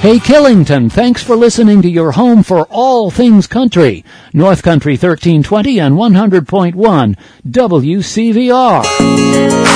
Hey, Killington, thanks for listening to your home for all things country. North Country 1320 and 100.1 WCVR.